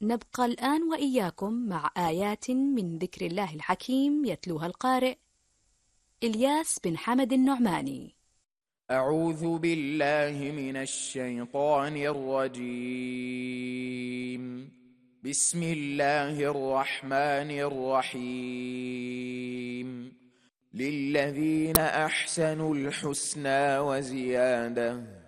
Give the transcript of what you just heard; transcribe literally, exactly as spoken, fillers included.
نبقى الآن وإياكم مع آيات من ذكر الله الحكيم يتلوها القارئ إلياس بن حمد النعماني. أعوذ بالله من الشيطان الرجيم. بسم الله الرحمن الرحيم. للذين أحسنوا الحسنى وزيادة